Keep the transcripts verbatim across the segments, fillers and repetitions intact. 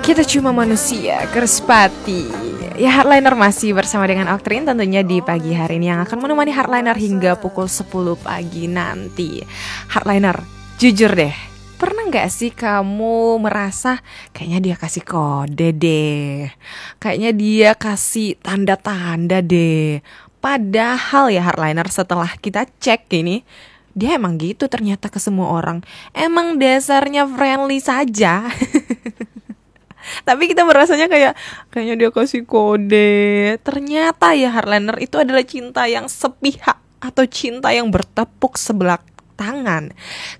Kita cuma manusia, Kerspati. Ya, Hardliner masih bersama dengan Oktrin tentunya di pagi hari ini yang akan menemani Hardliner hingga pukul sepuluh pagi nanti. Hardliner, jujur deh, pernah gak sih kamu merasa kayaknya dia kasih kode deh, kayaknya dia kasih tanda-tanda deh. Padahal ya Hardliner, setelah kita cek ini, dia emang gitu ternyata ke semua orang. Emang dasarnya friendly saja. Tapi kita merasanya kayak kayaknya dia kasih kode. Ternyata ya Hardliner, itu adalah cinta yang sepihak atau cinta yang bertepuk sebelah tangan.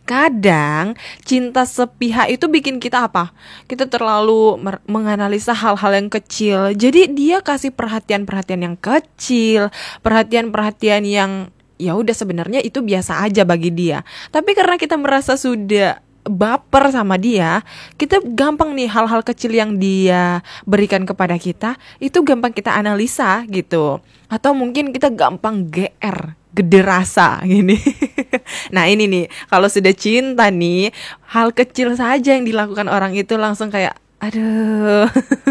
Kadang cinta sepihak itu bikin kita apa? Kita terlalu mer- menganalisa hal-hal yang kecil. Jadi dia kasih perhatian-perhatian yang kecil, perhatian-perhatian yang ya udah sebenarnya itu biasa aja bagi dia. Tapi karena kita merasa sudah baper sama dia, kita gampang nih hal-hal kecil yang dia berikan kepada kita itu gampang kita analisa gitu. Atau mungkin kita gampang G R, gede rasa gini. Nah ini nih, kalau sudah cinta nih, hal kecil saja yang dilakukan orang itu langsung kayak aduh,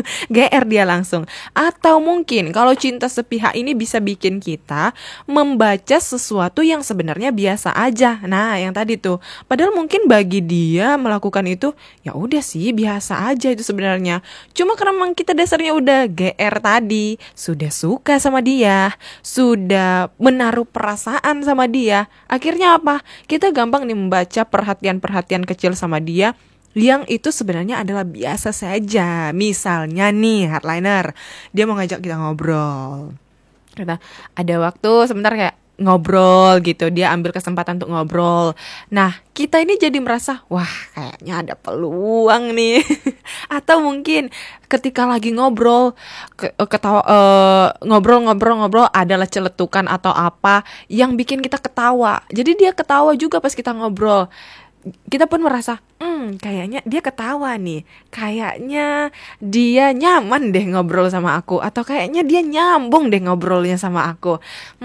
G R dia langsung. Atau mungkin kalau cinta sepihak ini bisa bikin kita membaca sesuatu yang sebenarnya biasa aja. Nah, yang tadi tuh, padahal mungkin bagi dia melakukan itu ya udah sih biasa aja itu sebenarnya. Cuma karena memang kita dasarnya udah G R tadi, sudah suka sama dia, sudah menaruh perasaan sama dia. Akhirnya apa? Kita gampang nih membaca perhatian-perhatian kecil sama dia yang itu sebenarnya adalah biasa saja. Misalnya nih Hardliner, dia mau ngajak kita ngobrol. Kita ada waktu sebentar kayak ngobrol gitu, dia ambil kesempatan untuk ngobrol. Nah kita ini jadi merasa wah kayaknya ada peluang nih. Atau mungkin ketika lagi ngobrol ke- ketawa uh, ngobrol-ngobrol-ngobrol adalah celetukan atau apa yang bikin kita ketawa. Jadi dia ketawa juga pas kita ngobrol. Kita pun merasa, hmm kayaknya dia ketawa nih, kayaknya dia nyaman deh ngobrol sama aku, atau kayaknya dia nyambung deh ngobrolnya sama aku.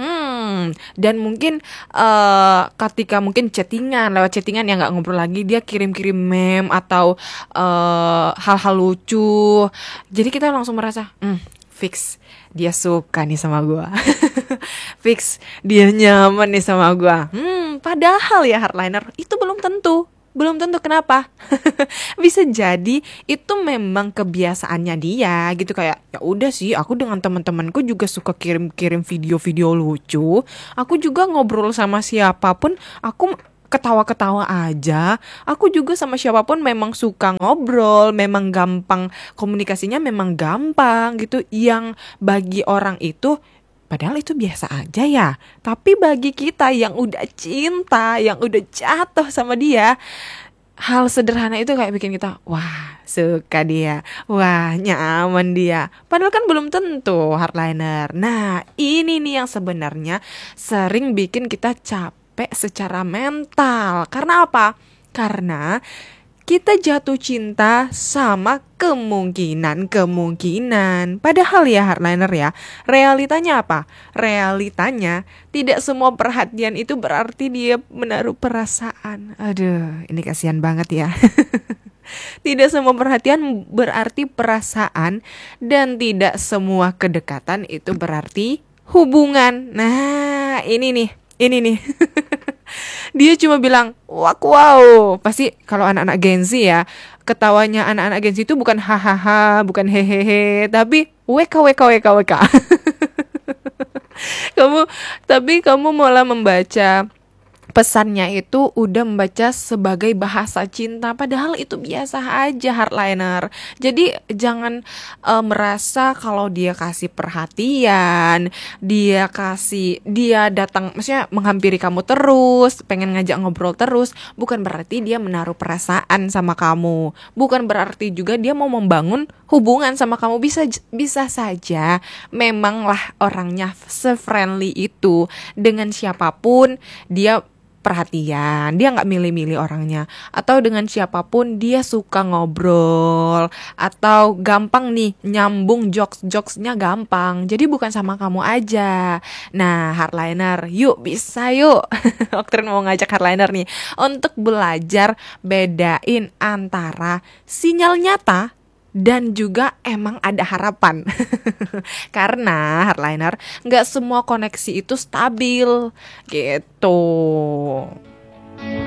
Hmm dan mungkin uh, ketika mungkin chattingan, lewat chattingan yang nggak ngobrol lagi, dia kirim-kirim meme atau uh, hal-hal lucu. Jadi kita langsung merasa, hmm fix dia suka nih sama gue. Fix dia nyaman nih sama gue. Hmm, padahal ya Hardliner itu belum tentu. Belum tentu kenapa? Bisa jadi itu memang kebiasaannya dia gitu, kayak ya udah sih aku dengan teman-temanku juga suka kirim-kirim video-video lucu. Aku juga ngobrol sama siapapun aku ketawa-ketawa aja. Aku juga sama siapapun memang suka ngobrol, memang gampang komunikasinya, memang gampang gitu. Yang bagi orang itu padahal itu biasa aja ya. Tapi bagi kita yang udah cinta, yang udah jatuh sama dia, hal sederhana itu kayak bikin kita wah suka dia, wah nyaman dia. Padahal kan belum tentu Hardliner. Nah ini nih yang sebenarnya sering bikin kita capek secara mental. Karena apa? Karena kita jatuh cinta sama kemungkinan-kemungkinan. Padahal ya Hardliner ya, realitanya apa? Realitanya tidak semua perhatian itu berarti dia menaruh perasaan. Aduh, ini kasihan banget ya. Tidak semua perhatian berarti perasaan, dan tidak semua kedekatan itu berarti hubungan. Nah, ini nih, ini nih. Dia cuma bilang wak wow. Pasti kalau anak-anak Gen Z ya, ketawanya anak-anak Gen Z itu bukan hahaha, bukan hehehe, tapi weka weka weka weka. Kamu tapi kamu malah membaca pesannya itu udah membaca sebagai bahasa cinta, padahal itu biasa aja Hardliner. Jadi jangan uh, merasa kalau dia kasih perhatian, dia kasih dia datang maksudnya menghampiri kamu terus, pengen ngajak ngobrol terus, bukan berarti dia menaruh perasaan sama kamu. Bukan berarti juga dia mau membangun hubungan sama kamu. Bisa bisa saja memanglah orangnya se-friendly itu dengan siapapun dia perhatian, dia nggak milih-milih orangnya, atau dengan siapapun dia suka ngobrol, atau gampang nih nyambung jokes-jokesnya gampang. Jadi bukan sama kamu aja. Nah Hardliner, yuk bisa yuk. Oktrin mau ngajak Hardliner nih untuk belajar bedain antara sinyal nyata dan juga emang ada harapan. Karena hardliner nggak semua koneksi itu stabil gitu.